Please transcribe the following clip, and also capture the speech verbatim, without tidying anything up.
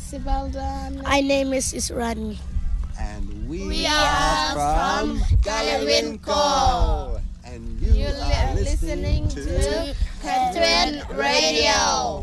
Sibeldan. My name is Israni. And we, We are are from from Galawinko. And you, You are li- listening listening to to Catherine Radio.